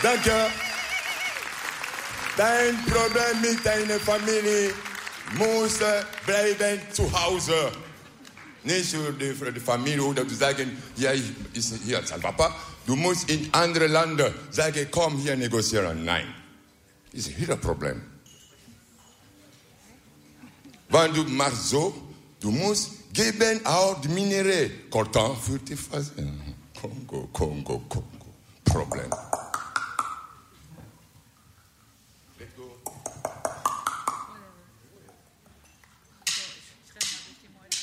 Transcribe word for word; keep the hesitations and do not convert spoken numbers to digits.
Danke. Dein Problem mit deiner Familie muss bleiben zu Hause. Nicht für die, für die Familie oder zu sagen, ja, ich ist hier als Papa. Du musst in andere Länder sagen, komm hier negozieren. Nein. Das ist hier ein Problem. Wenn du machst so, du musst geben auch die Minerais. Coltan für die Phase. Kongo, Kongo, Kongo.